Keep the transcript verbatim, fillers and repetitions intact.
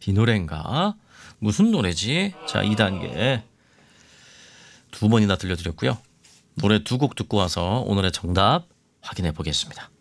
이 노래인가? 무슨 노래지? 자, 이 단계 두 번이나 들려드렸고요. 노래 두 곡 듣고 와서 오늘의 정답 확인해 보겠습니다.